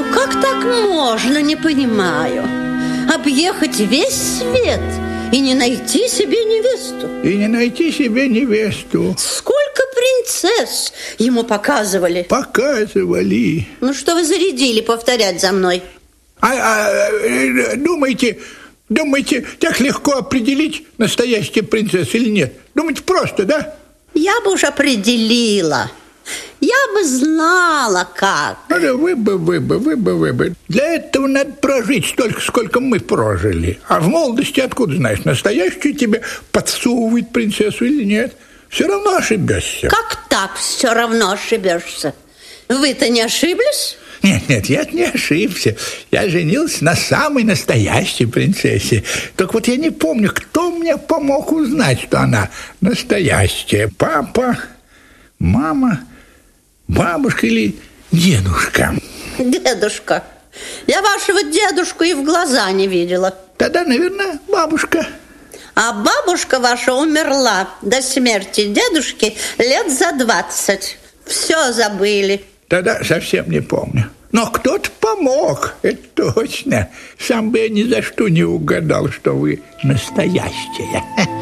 Ну как так можно, не понимаю. Объехать весь свет и не найти себе невесту. И не найти себе невесту. Сколько принцесс ему показывали. Показывали. Ну что вы зарядили повторять за мной? Думаете, так легко определить, настоящая принцесса или нет? Думаете, просто, да? Я бы уж определила. Я бы знала, как. Вы бы. Для этого надо прожить столько, сколько мы прожили. А в молодости откуда знаешь, настоящую тебе подсовывает принцессу или нет? Все равно ошибешься. Как так все равно ошибешься? Вы-то не ошиблись? Нет, я не ошибся. Я женился на самой настоящей принцессе. Так вот я не помню, кто мне помог узнать, что она настоящая. Папа, мама, бабушка или дедушка? Дедушка. Я вашего дедушку и в глаза не видела. Тогда, наверное, бабушка. А бабушка ваша умерла до смерти дедушки лет за 20. Все забыли. Тогда совсем не помню. Но кто-то помог, это точно. Сам бы я ни за что не угадал, что вы настоящая.